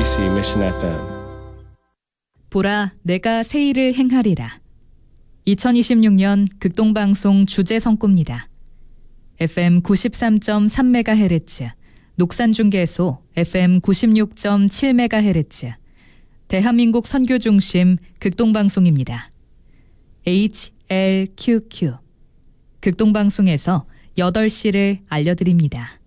KBC Mission FM. 보라, 내가 새 일을 행하리라. 2026년 극동방송 주제 선구입니다. FM 93.3MHz, 녹산중계소 FM 96.7MHz, 대한민국 선교중심 극동방송입니다. HLQQ. 극동방송에서 8시를 알려드립니다.